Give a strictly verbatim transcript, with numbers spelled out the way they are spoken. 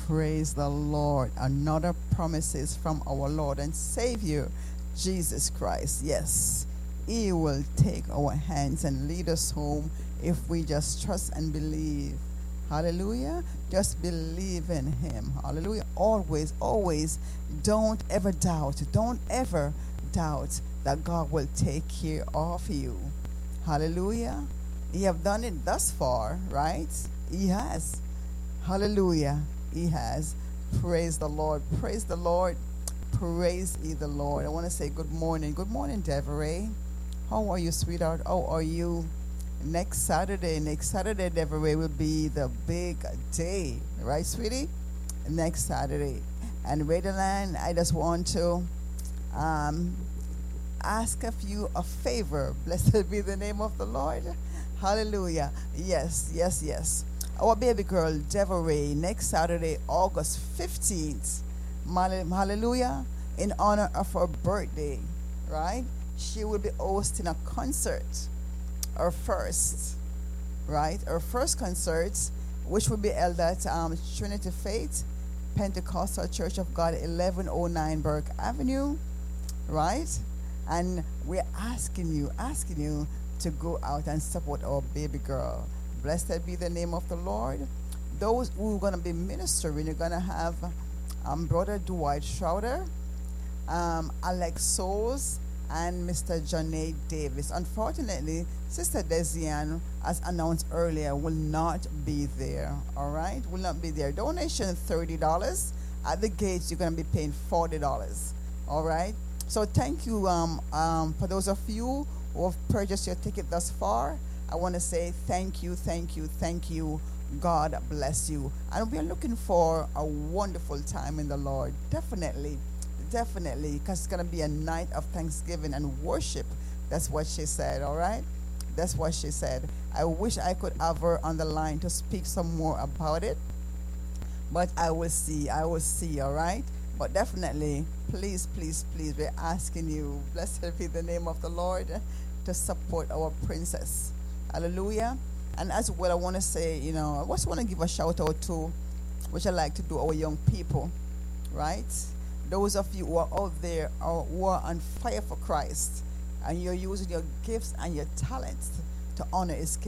Praise the Lord. Another promises from our Lord and Savior, Jesus Christ. Yes, He will take our hands and lead us home if we just trust and believe. Hallelujah. Just believe in Him. Hallelujah. Always, always don't ever doubt. Don't ever doubt that God will take care of you. Hallelujah. He have done it thus far, right? He has. Hallelujah. He has. Praise the Lord. Praise the Lord. Praise ye the Lord. I want to say good morning. Good morning, Deveray. How are you, sweetheart? How are you? Next Saturday, next Saturday, Deveray, will be the big day. Right, sweetie? Next Saturday. And Raiderland, I just want to um, ask of you a favor. Blessed be the name of the Lord. Hallelujah. Yes, yes, yes. Our baby girl, Deveray, next Saturday, August fifteenth. Hallelujah. In honor of her birthday, right? She will be hosting a concert. Her first, right? Her first concert, which will be held at um, Trinity Faith Pentecostal Church of God, eleven oh nine Burke Avenue, right? And we're asking you, asking you to go out and support our baby girl. Blessed be the name of the Lord. Those who are going to be ministering, you're going to have um, Brother Dwight Schroeder, um, Alex Souls, and Mister Johnny Davis. Unfortunately, Sister Desian, as announced earlier, will not be there. All right? Will not be there. Donation thirty dollars. At the gates, you're going to be paying forty dollars. All right? So thank you um, um, for those of you who have purchased your ticket thus far. I want to say thank you, thank you, thank you. God bless you. And we're looking for a wonderful time in the Lord. Definitely. Definitely, because it's going to be a night of thanksgiving and worship. That's what she said, all right? That's what she said. I wish I could have her on the line to speak some more about it. But I will see. I will see, all right? But definitely, please, please, please, we're asking you, blessed be the name of the Lord, to support our princess. Hallelujah. And as well, I want to say, you know, I just want to give a shout out to, which I like to do, our young people, right? Those of you who are out there or who are on fire for Christ, and you're using your gifts and your talents to honor His kingdom.